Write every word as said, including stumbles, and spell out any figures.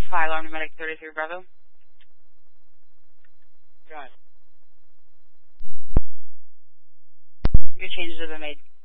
Fire alarm to medic thirty-three Bravo. Got it. Your changes have been made.